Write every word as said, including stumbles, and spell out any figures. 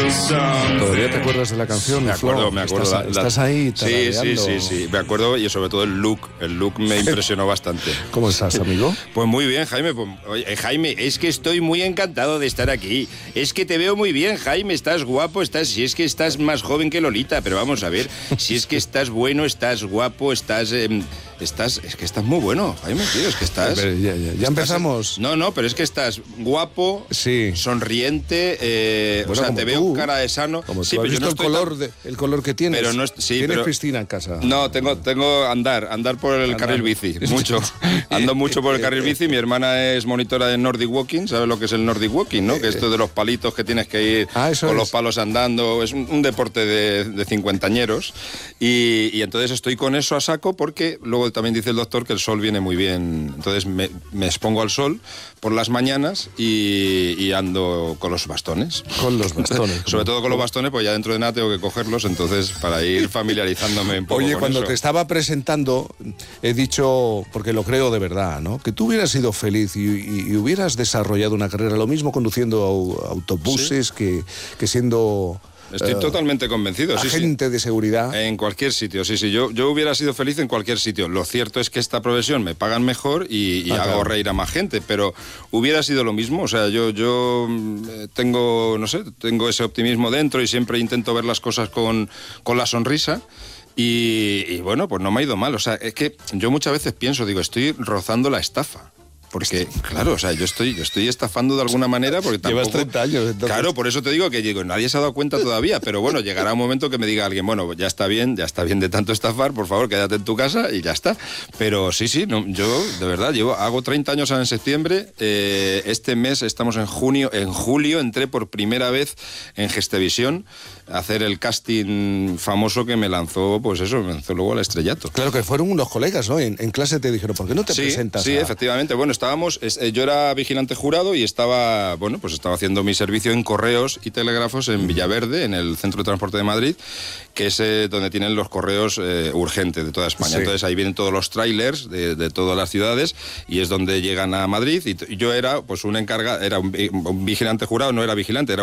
¿Todavía te acuerdas de la canción? Me acuerdo, Flo? me acuerdo. ¿Estás, la, estás ahí sí, sí, tarareando? sí, sí, me acuerdo y sobre todo el look. El look me impresionó bastante. ¿Cómo estás, amigo? Pues muy bien, Jaime. Pues, oye, Jaime, es que estoy muy encantado de estar aquí. Es que te veo muy bien, Jaime. Estás guapo, estás, si es que estás más joven que Lolita, pero vamos a ver, si es que estás bueno, estás guapo, estás... Eh, Estás, es que estás muy bueno, Jaime, tío, es que estás... Pero ya, ya, ya estás, empezamos. No, no, pero es que estás guapo, sí. sonriente, eh, bueno, o sea, te tú, veo cara de sano. Como sí, tú, pero ¿has yo no visto el color, tan... de, el color que tienes? Pero no es, sí, ¿Tienes pero... piscina en casa? No, tengo, tengo andar, andar por el andar. carril bici, mucho. Ando mucho por el carril bici, mi hermana es monitora de Nordic Walking, ¿sabes lo que es el Nordic Walking, no? Que esto de los palitos que tienes que ir ah, con es. los palos andando, es un, un deporte de, de cincuentañeros y, y entonces estoy con eso a saco porque luego también dice el doctor que el sol viene muy bien, entonces me, me expongo al sol por las mañanas y, y ando con los bastones. Con los bastones. Sobre todo con los bastones, pues ya dentro de nada tengo que cogerlos, entonces para ir familiarizándome un poco. Oye, con cuando eso. te estaba presentando, he dicho, porque lo creo de verdad, ¿no? Que tú hubieras sido feliz y, y, y hubieras desarrollado una carrera, lo mismo conduciendo autobuses, ¿sí? que, que siendo... Estoy uh, totalmente convencido. Agente sí, sí. de seguridad. En cualquier sitio, sí, sí. Yo, yo hubiera sido feliz en cualquier sitio. Lo cierto es que esta profesión me pagan mejor y, y ah, hago claro. reír a más gente, pero hubiera sido lo mismo. O sea, yo, yo tengo, no sé, tengo ese optimismo dentro y siempre intento ver las cosas con, con la sonrisa. Y, y bueno, pues no me ha ido mal. O sea, es que yo muchas veces pienso, digo, estoy rozando la estafa. Porque, claro, o sea, yo estoy, yo estoy estafando de alguna manera porque tampoco... Llevas treinta años, entonces. Claro, por eso te digo que digo, nadie se ha dado cuenta todavía, pero bueno, llegará un momento que me diga alguien, bueno, ya está bien, ya está bien de tanto estafar, por favor, quédate en tu casa y ya está. Pero sí, sí, no, yo, de verdad, llevo, hago treinta años en septiembre, eh, este mes estamos en junio, en julio entré por primera vez en Gestevisión a hacer el casting famoso que me lanzó, pues eso, me lanzó luego al estrellato. Claro, que fueron unos colegas, ¿no? En, en clase te dijeron, ¿por qué no te sí, presentas? Sí, a... efectivamente, bueno, estábamos, yo era vigilante jurado y estaba, bueno, pues estaba haciendo mi servicio en correos y telégrafos en Villaverde, en el Centro de Transporte de Madrid, que es eh, donde tienen los correos eh, urgentes de toda España. Sí. Entonces ahí vienen todos los trailers de, de todas las ciudades y es donde llegan a Madrid y yo era pues un encargado, era un, un vigilante jurado, no era vigilante, era